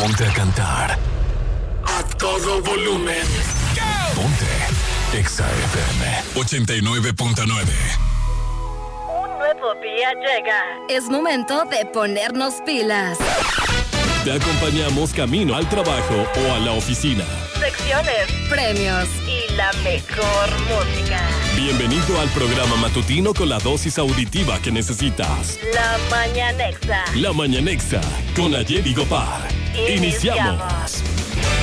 Ponte a cantar. A todo volumen. Ponte Exa FM 89.9. Un nuevo día llega. Es momento de ponernos pilas. Te acompañamos camino al trabajo o a la oficina. Secciones, premios y la mejor música. Bienvenido al programa matutino con la dosis auditiva que necesitas. La Mañanexa. La Mañanexa con Ayer y Gopar. Iniciamos.